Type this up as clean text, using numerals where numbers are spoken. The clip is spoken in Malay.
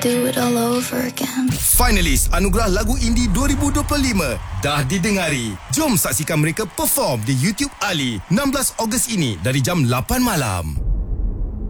do it all over again. Finalis Anugerah Lagu Indie 2025 dah didengari. Jom saksikan mereka perform di YouTube Ali 16 Ogos ini dari jam 8 malam.